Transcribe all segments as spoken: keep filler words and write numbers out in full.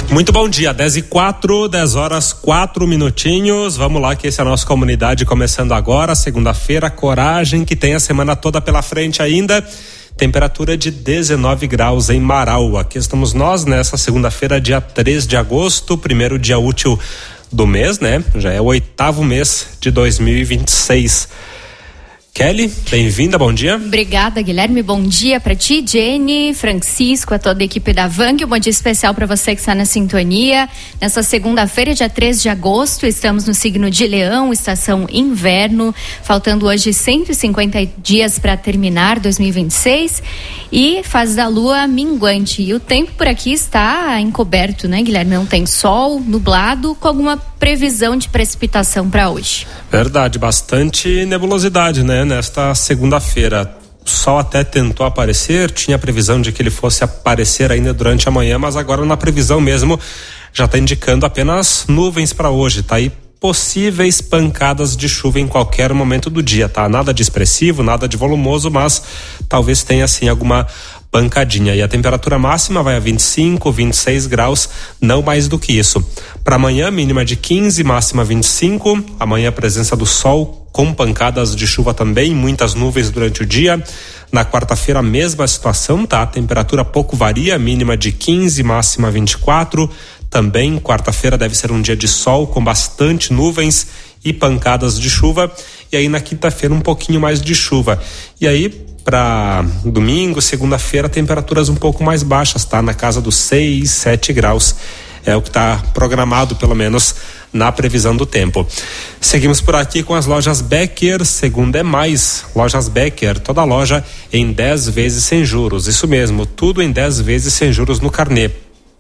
Muito bom dia, dez e quatro, dez horas quatro minutinhos. Vamos lá, que esse é a nossa comunidade começando agora, segunda-feira. Coragem, que tem a semana toda pela frente ainda. Temperatura de dezenove graus em Marau. Aqui estamos nós nessa segunda-feira, dia três de agosto, primeiro dia útil do mês, né? Já é o oitavo mês de dois mil e vinte e seis. Kelly, bem-vinda, bom dia. Obrigada, Guilherme, bom dia para ti, Jenny, Francisco, a toda a equipe da Vang, um bom dia especial para você que está na sintonia. Nessa segunda-feira, dia três de agosto, estamos no signo de Leão, estação inverno, faltando hoje cento e cinquenta dias para terminar dois mil e vinte e seis e fase da lua minguante. E o tempo por aqui está encoberto, né, Guilherme? Não tem sol, nublado, com alguma previsão de precipitação para hoje. Verdade, bastante nebulosidade, né? Nesta segunda-feira. O sol até tentou aparecer, tinha previsão de que ele fosse aparecer ainda durante a manhã, mas agora na previsão mesmo já está indicando apenas nuvens para hoje, tá aí possíveis pancadas de chuva em qualquer momento do dia, tá? Nada de expressivo, nada de volumoso, mas talvez tenha assim alguma pancadinha. E a temperatura máxima vai a vinte e cinco, vinte e seis graus, não mais do que isso. Para amanhã, mínima de quinze, máxima vinte e cinco. Amanhã a presença do sol com pancadas de chuva também, muitas nuvens durante o dia. Na quarta-feira a mesma situação, tá? A temperatura pouco varia, mínima de quinze, máxima vinte e quatro. Também quarta-feira deve ser um dia de sol com bastante nuvens e pancadas de chuva. E aí na quinta-feira um pouquinho mais de chuva. E aí para domingo, segunda-feira, temperaturas um pouco mais baixas, tá? Na casa dos seis, sete graus. É o que está programado, pelo menos, na previsão do tempo. Seguimos por aqui com as lojas Becker, segunda é mais. Lojas Becker, toda loja em dez vezes sem juros. Isso mesmo, tudo em dez vezes sem juros no carnê.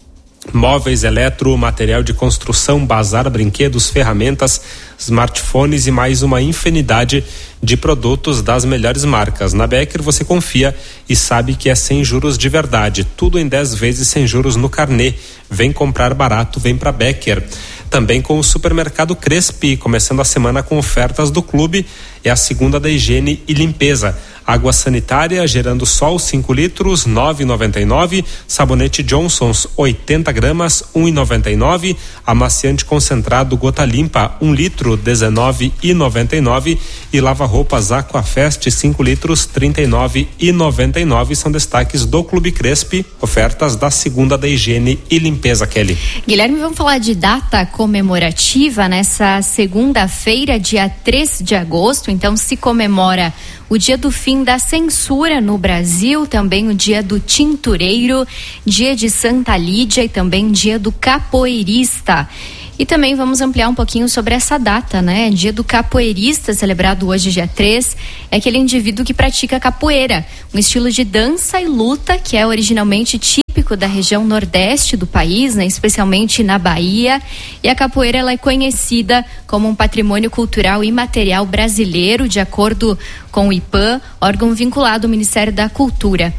Móveis, eletro, material de construção, bazar, brinquedos, ferramentas, smartphones e mais uma infinidade de produtos das melhores marcas. Na Becker você confia e sabe que é sem juros de verdade. Tudo em dez vezes sem juros no carnê. Vem comprar barato, vem pra Becker. Também com o supermercado Crespi, começando a semana com ofertas do clube. É a segunda da higiene e limpeza. Água sanitária gerando sol cinco litros, nove reais e noventa e nove centavos. Sabonete Johnson's oitenta gramas, um real e noventa e nove centavos. Amaciante concentrado Gota Limpa um litro, dezenove reais e noventa e nove centavos. E lava-roupas Aquafest cinco litros, trinta e nove reais e noventa e nove centavos. São destaques do Clube Crespi, ofertas da segunda da higiene e limpeza, Kelly. Guilherme, vamos falar de data comemorativa nessa segunda-feira, dia três de agosto. Então se comemora o dia do fim da censura no Brasil, também o dia do tintureiro, dia de Santa Lídia e também dia do capoeirista. E também vamos ampliar um pouquinho sobre essa data, né? Dia do capoeirista, celebrado hoje, dia três, é aquele indivíduo que pratica capoeira, um estilo de dança e luta que é originalmente típico da região nordeste do país, né? Especialmente na Bahia. E a capoeira ela é conhecida como um patrimônio cultural imaterial brasileiro, de acordo com o I P A M, órgão vinculado ao Ministério da Cultura.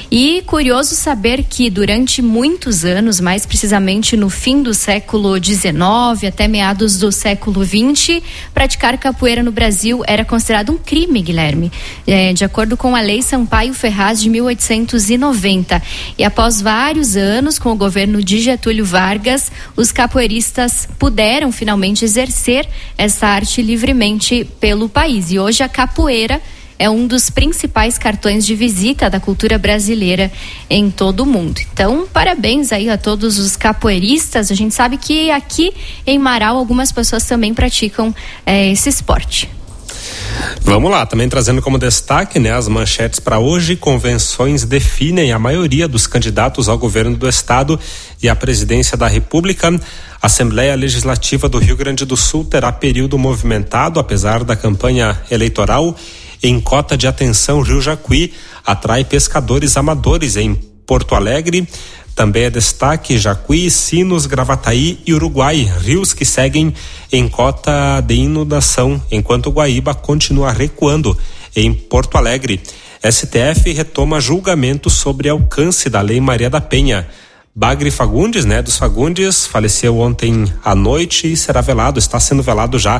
E curioso saber que durante muitos anos, mais precisamente no fim do século dezenove até meados do século vinte, praticar capoeira no Brasil era considerado um crime, Guilherme, é, de acordo com a Lei Sampaio Ferraz de mil oitocentos e noventa. E após vários anos com o governo de Getúlio Vargas, os capoeiristas puderam finalmente exercer essa arte livremente pelo país. E hoje a capoeira é um dos principais cartões de visita da cultura brasileira em todo o mundo. Então, parabéns aí a todos os capoeiristas. A gente sabe que aqui em Marau algumas pessoas também praticam é, esse esporte. Vamos lá, também trazendo como destaque, né, as manchetes para hoje. Convenções definem a maioria dos candidatos ao governo do estado e à presidência da República. A Assembleia Legislativa do Rio Grande do Sul terá período movimentado, apesar da campanha eleitoral. Em cota de atenção, Rio Jacuí atrai pescadores amadores em Porto Alegre. Também é destaque Jacuí, Sinos, Gravataí e Uruguai, rios que seguem em cota de inundação, enquanto Guaíba continua recuando em Porto Alegre. S T F retoma julgamento sobre alcance da Lei Maria da Penha. Bagre Fagundes, né, dos Fagundes, faleceu ontem à noite e será velado, está sendo velado já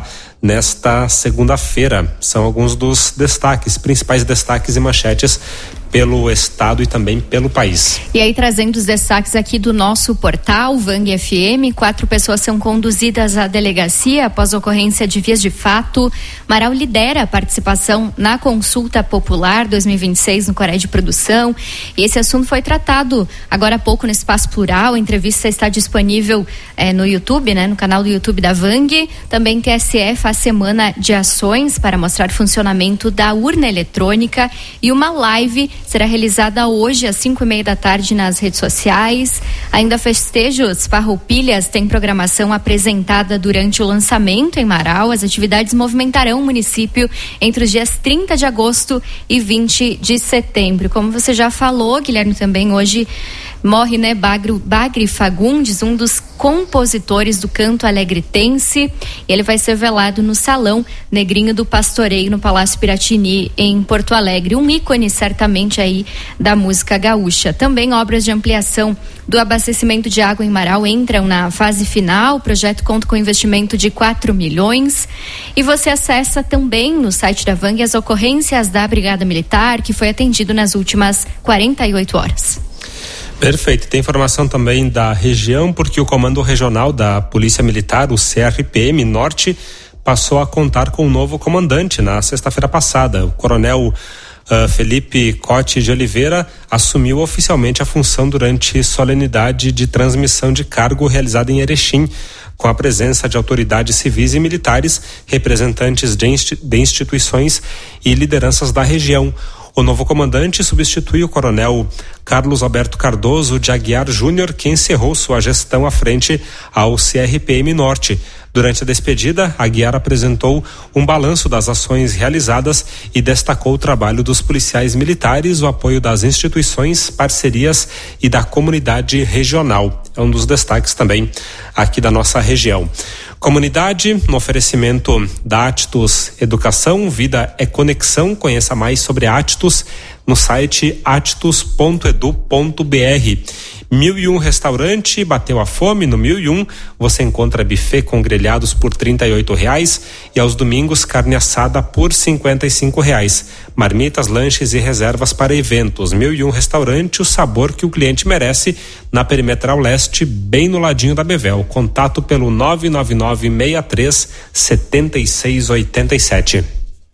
nesta segunda-feira. São alguns dos destaques, principais destaques e manchetes pelo estado e também pelo país. E aí, trazendo os destaques aqui do nosso portal Vang F M, quatro pessoas são conduzidas à delegacia após ocorrência de vias de fato. Marau lidera a participação na consulta popular dois mil e vinte e seis no Coreia de Produção. E esse assunto foi tratado agora há pouco no Espaço Plural. A entrevista está disponível eh, no YouTube, né, no canal do YouTube da Vang. Também T S E faz semana de ações para mostrar o funcionamento da urna eletrônica, e uma live será realizada hoje às cinco e meia da tarde nas redes sociais. Ainda festejos Farroupilhas tem programação apresentada durante o lançamento em Marau. As atividades movimentarão o município entre os dias trinta de agosto e vinte de setembro. Como você já falou, Guilherme, também hoje morre, né, Bagro, Bagre Fagundes, um dos compositores do canto alegretense. Ele vai ser velado no Salão Negrinho do Pastoreio, no Palácio Piratini, em Porto Alegre. Um ícone, certamente, aí da música gaúcha. Também obras de ampliação do abastecimento de água em Marau entram na fase final. O projeto conta com investimento de quatro milhões. E você acessa também no site da Vang as ocorrências da Brigada Militar, que foi atendido nas últimas quarenta e oito horas. Perfeito. Tem informação também da região, porque o Comando Regional da Polícia Militar, o C R P M Norte, passou a contar com um novo comandante na sexta-feira passada. O Coronel uh, Felipe Cote de Oliveira assumiu oficialmente a função durante solenidade de transmissão de cargo realizada em Erechim, com a presença de autoridades civis e militares, representantes de, insti- de instituições e lideranças da região. O novo comandante substitui o coronel Carlos Alberto Cardoso de Aguiar Júnior, que encerrou sua gestão à frente ao C R P M Norte. Durante a despedida, Aguiar apresentou um balanço das ações realizadas e destacou o trabalho dos policiais militares, o apoio das instituições, parcerias e da comunidade regional. É um dos destaques também aqui da nossa região. Comunidade, no oferecimento da Attus Educação, Vida é Conexão. Conheça mais sobre a Attus no site attus ponto edu ponto br. Mil e um Restaurante, bateu a fome? No Mil e um você encontra buffet com grelhados por trinta e oito reais e aos domingos carne assada por cinquenta e cinco reais. Marmitas, lanches e reservas para eventos. Mil e um Restaurante, o sabor que o cliente merece, na Perimetral Leste, bem no ladinho da Bevel. Contato pelo nove nove nove, seis três, sete seis oito sete.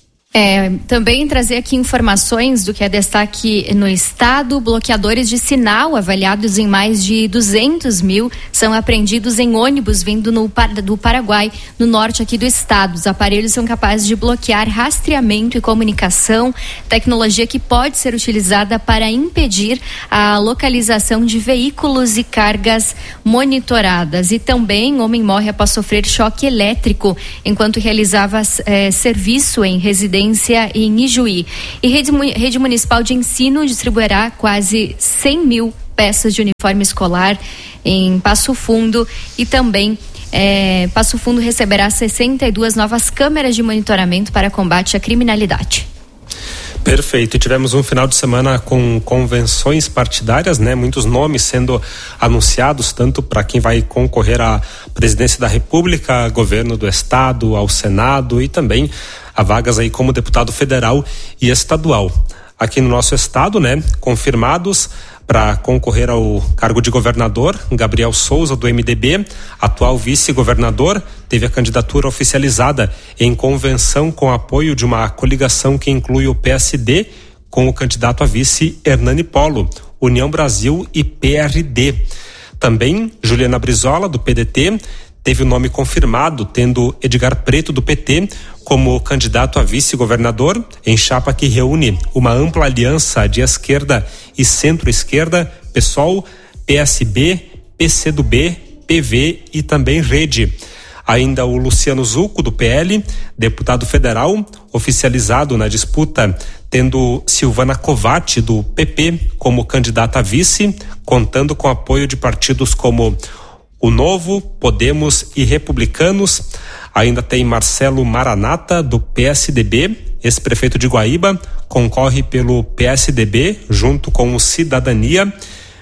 É, também trazer aqui informações do que é destaque no estado. Bloqueadores de sinal avaliados em mais de duzentos mil são apreendidos em ônibus vindo no, do Paraguai, no norte aqui do estado. Os aparelhos são capazes de bloquear rastreamento e comunicação, tecnologia que pode ser utilizada para impedir a localização de veículos e cargas monitoradas. E também, homem morre após sofrer choque elétrico enquanto realizava eh, serviço em residência em Ijuí. E rede, rede Municipal de Ensino distribuirá quase cem mil peças de uniforme escolar em Passo Fundo, e também eh, Passo Fundo receberá sessenta e duas novas câmeras de monitoramento para combate à criminalidade. Perfeito. E tivemos um final de semana com convenções partidárias, né? Muitos nomes sendo anunciados, tanto para quem vai concorrer à presidência da República, governo do estado, ao Senado, e também a vagas aí como deputado federal e estadual. Aqui no nosso estado, né? Confirmados para concorrer ao cargo de governador, Gabriel Souza, do M D B, atual vice-governador, teve a candidatura oficializada em convenção com apoio de uma coligação que inclui o P S D, com o candidato a vice Hernani Polo, União Brasil e P R D. Também Juliana Brizola, do P D T, teve o nome confirmado, tendo Edgar Preto, do P T, como candidato a vice-governador, em chapa que reúne uma ampla aliança de esquerda e centro-esquerda, PSOL, P S B, P C do B, P V e também Rede. Ainda o Luciano Zucco, do P L, deputado federal, oficializado na disputa, tendo Silvana Covatti, do P P, como candidata a vice, contando com apoio de partidos como o Novo, Podemos e Republicanos. Ainda tem Marcelo Maranata, do P S D B, ex-prefeito de Guaíba, concorre pelo P S D B junto com o Cidadania.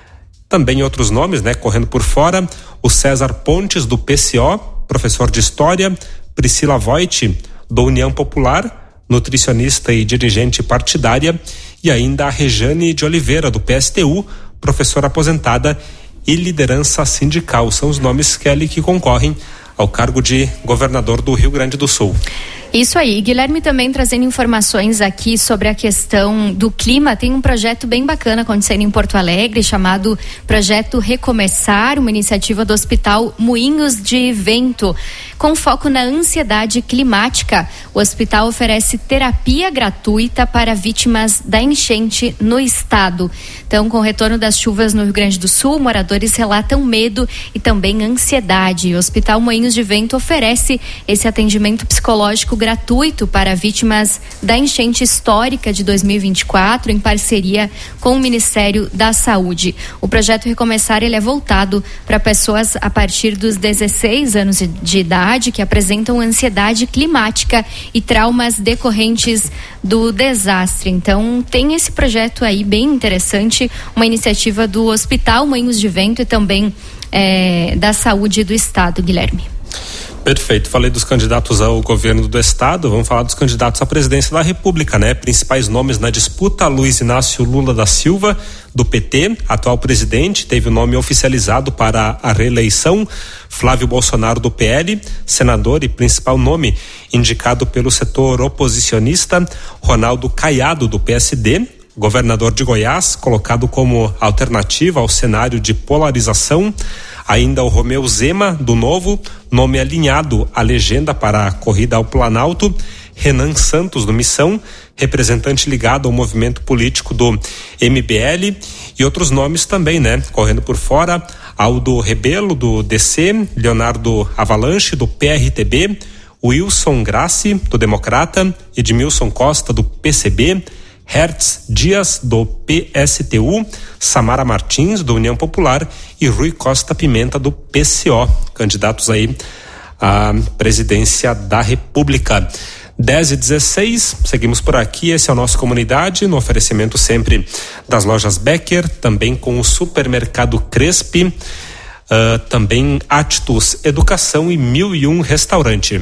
Também outros nomes, né, correndo por fora: o César Pontes, do P C O, professor de História, Priscila Voit, do União Popular, nutricionista e dirigente partidária, e ainda a Rejane de Oliveira, do P S T U, professora aposentada e liderança sindical. São os nomes, Kelly, que concorrem ao cargo de governador do Rio Grande do Sul. Isso aí, Guilherme, também trazendo informações aqui sobre a questão do clima. Tem um projeto bem bacana acontecendo em Porto Alegre, chamado Projeto Recomeçar, uma iniciativa do Hospital Moinhos de Vento, com foco na ansiedade climática. O hospital oferece terapia gratuita para vítimas da enchente no estado. Então, com o retorno das chuvas no Rio Grande do Sul, moradores relatam medo e também ansiedade. O Hospital Moinhos de Vento oferece esse atendimento psicológico gratuito para vítimas da enchente histórica de dois mil e vinte e quatro, em parceria com o Ministério da Saúde. O projeto Recomeçar, ele é voltado para pessoas a partir dos dezesseis anos de idade que apresentam ansiedade climática e traumas decorrentes do desastre. Então, tem esse projeto aí bem interessante, uma iniciativa do Hospital Moinhos de Vento e também é, da Saúde do Estado, Guilherme. Perfeito, falei dos candidatos ao governo do estado, vamos falar dos candidatos à presidência da República, né? Principais nomes na disputa: Luiz Inácio Lula da Silva, do P T, atual presidente, teve o nome oficializado para a reeleição. Flávio Bolsonaro, do P L, senador e principal nome indicado pelo setor oposicionista. Ronaldo Caiado, do P S D, governador de Goiás, colocado como alternativa ao cenário de polarização. Ainda o Romeu Zema, do Novo, nome alinhado à legenda para a corrida ao Planalto. Renan Santos, do Missão, representante ligado ao movimento político do M B L, e outros nomes também, né? Correndo por fora: Aldo Rebelo, do D C, Leonardo Avalanche, do P R T B, Wilson Grassi, do Democrata, Edmilson Costa, do P C B, Hertz Dias, do P S T U, Samara Martins, do União Popular, e Rui Costa Pimenta, do P C O, candidatos aí à presidência da República. dez e dezesseis, seguimos por aqui. Esse é o nosso Comunidade, no oferecimento sempre das lojas Becker, também com o supermercado Crespi, uh, também Attus Educação e Mil e Um Restaurante.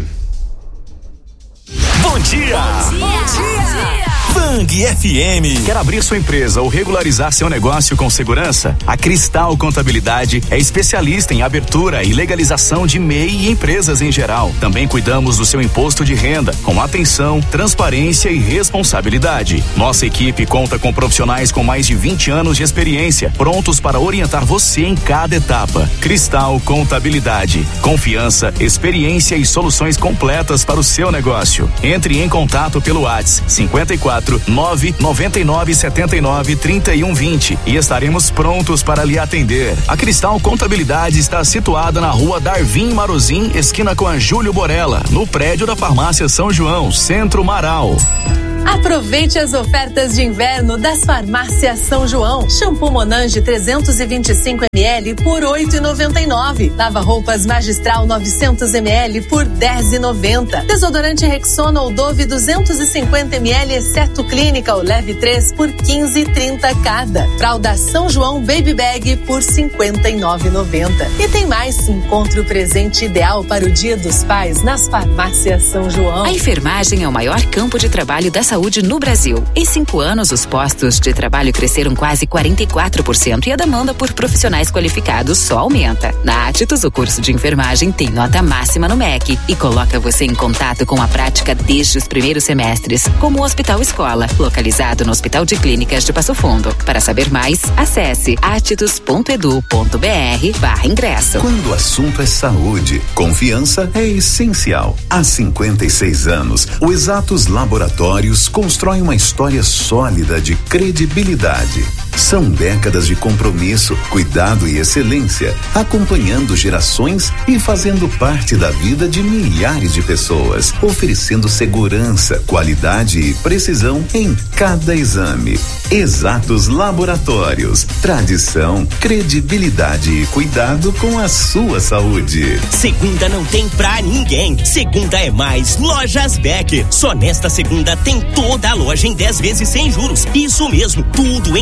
Bom dia! Bom dia! Bom dia! Bang F M. Quer abrir sua empresa ou regularizar seu negócio com segurança? A Cristal Contabilidade é especialista em abertura e legalização de M E I e empresas em geral. Também cuidamos do seu imposto de renda, com atenção, transparência e responsabilidade. Nossa equipe conta com profissionais com mais de vinte anos de experiência, prontos para orientar você em cada etapa. Cristal Contabilidade. Confiança, experiência e soluções completas para o seu negócio. Entre em contato pelo WhatsApp cinquenta e quatro, nove nove nove, sete nove, três um dois zero e estaremos prontos para lhe atender. A Cristal Contabilidade está situada na rua Darvin Marozin, esquina com a Júlio Borella, no prédio da Farmácia São João, Centro Marau. Aproveite as ofertas de inverno das Farmácias São João. Shampoo Monange trezentos e vinte e cinco mililitros por oito reais e noventa e nove centavos. Lava roupas Magistral novecentos mililitros por dez reais e noventa centavos. Desodorante Rexona ou Dove duzentos e cinquenta mililitros exceto Clínica ou Leve três por quinze reais e trinta centavos cada. Fralda São João Baby Bag por cinquenta e nove reais e noventa centavos. E tem mais, encontre o presente ideal para o Dia dos Pais nas Farmácias São João. A enfermagem é o maior campo de trabalho da saúde no Brasil. Em cinco anos, os postos de trabalho cresceram quase quarenta e quatro por cento e a demanda por profissionais qualificados só aumenta. Na Attus, o curso de enfermagem tem nota máxima no M E C e coloca você em contato com a prática desde os primeiros semestres, como o Hospital Escola, localizado no Hospital de Clínicas de Passo Fundo. Para saber mais, acesse attus ponto edu ponto br barra ingresso. Quando o assunto é saúde, confiança é essencial. Há cinquenta e seis anos, o Exatos Laboratórios constrói uma história sólida de credibilidade. São décadas de compromisso, cuidado e excelência, acompanhando gerações e fazendo parte da vida de milhares de pessoas, oferecendo segurança, qualidade e precisão em cada exame. Exatos Laboratórios, tradição, credibilidade e cuidado com a sua saúde. Segunda não tem pra ninguém. Segunda é mais Lojas Becker. Só nesta segunda tem toda a loja em dez vezes sem juros. Isso mesmo, tudo em dez vezes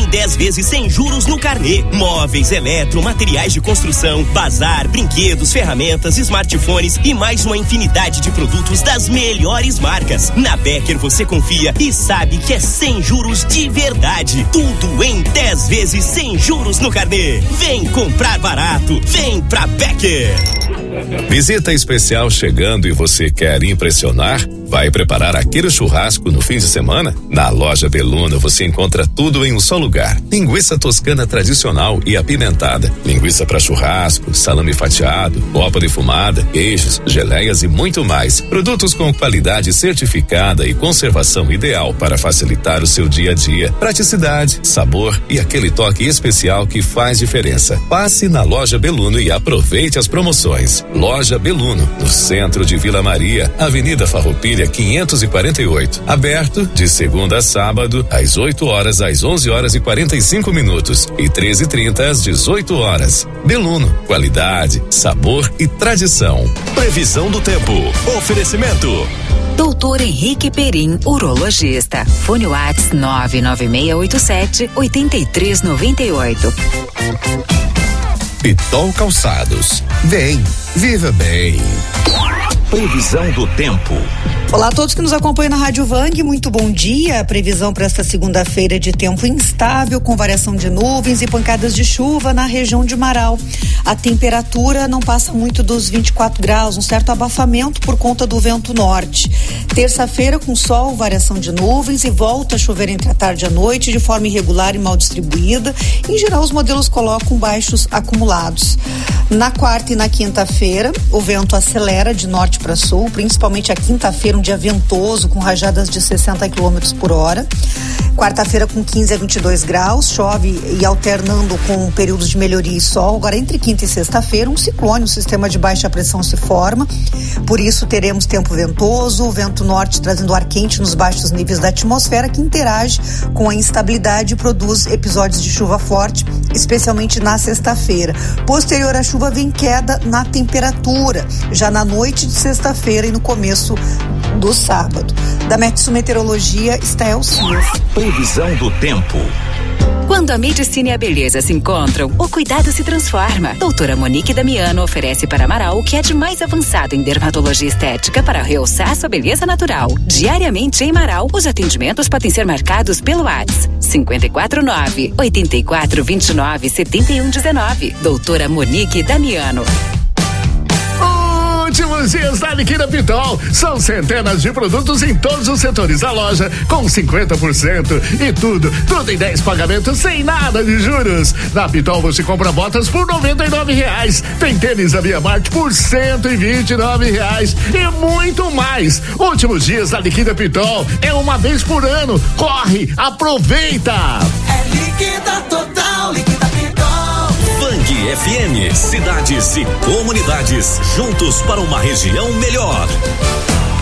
vezes sem juros no carnê. Móveis, eletro, materiais de construção, bazar, brinquedos, ferramentas, smartphones e mais uma infinidade de produtos das melhores marcas. Na Becker você confia e sabe que é sem juros de verdade. Tudo em dez vezes sem juros no carnê. Vem comprar barato, vem pra Becker. Visita especial chegando e você quer impressionar? Vai preparar aquele churrasco no fim de semana? Na Loja Beluna você encontra tudo em um só lugar. Linguiça toscana tradicional e apimentada, linguiça para churrasco, salame fatiado, copa defumada, queijos, geleias e muito mais. Produtos com qualidade certificada e conservação ideal para facilitar o seu dia a dia. Praticidade, sabor e aquele toque especial que faz diferença. Passe na Loja Beluno e aproveite as promoções. Loja Beluno, no centro de Vila Maria, Avenida Farroupilha quinhentos e quarenta e oito. Aberto de segunda a sábado, às oito horas às onze horas e quarenta e cinco minutos e treze e trinta às dezoito horas. Beluno, qualidade, sabor e tradição. Previsão do tempo. Oferecimento. Doutor Henrique Perim, urologista. Fone Whats nove nove seis oito sete oito três nove oito. Pitol Calçados. Vem, viva bem. Previsão do tempo. Olá a todos que nos acompanham na Rádio Vang, muito bom dia. A previsão para esta segunda-feira é de tempo instável, com variação de nuvens e pancadas de chuva na região de Marau. A temperatura não passa muito dos vinte e quatro graus, um certo abafamento por conta do vento norte. Terça-feira com sol, variação de nuvens e volta a chover entre a tarde e a noite de forma irregular e mal distribuída. Em geral, os modelos colocam baixos acumulados. Na quarta e na quinta-feira, o vento acelera de norte para sul, principalmente a quinta-feira, um dia ventoso com rajadas de sessenta quilômetros por hora. Quarta-feira com quinze a vinte e dois graus, chove e alternando com períodos de melhoria e sol. Agora entre quinta e sexta-feira um ciclone, um sistema de baixa pressão se forma, por isso teremos tempo ventoso, vento norte trazendo ar quente nos baixos níveis da atmosfera que interage com a instabilidade e produz episódios de chuva forte, especialmente na sexta-feira. Posterior à chuva vem queda na temperatura, já na noite de sexta-feira e no começo do sábado. Da Metsu Meteorologia, Estael Cias. Previsão do tempo. Quando a medicina e a beleza se encontram, o cuidado se transforma. Doutora Monique Damiano oferece para Amaral o que é de mais avançado em dermatologia estética para realçar sua beleza natural. Diariamente em Amaral, os atendimentos podem ser marcados pelo WhatsApp cinco quatro nove, oito quatro dois nove, sete um um nove. Doutora Monique Damiano. Últimos dias da Liquida Pitol. São centenas de produtos em todos os setores da loja com cinquenta por cento e tudo, tudo em dez pagamentos sem nada de juros. Na Pitol você compra botas por noventa e nove reais. Tem tênis da Via Marte por cento e vinte e nove reais e muito mais. Últimos dias da Liquida Pitol é uma vez por ano. Corre, aproveita. É Liquida Total, Liquida Pitol. Vang F M, cidades e comunidades juntos para uma região melhor.